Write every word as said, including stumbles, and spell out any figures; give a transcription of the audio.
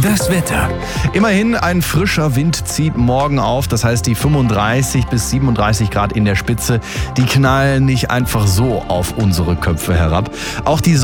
Das Wetter. Immerhin ein frischer Wind zieht morgen auf. Das heißt, die fünfunddreißig bis siebenunddreißig Grad in der Spitze, die knallen nicht einfach so auf unsere Köpfe herab. Auch die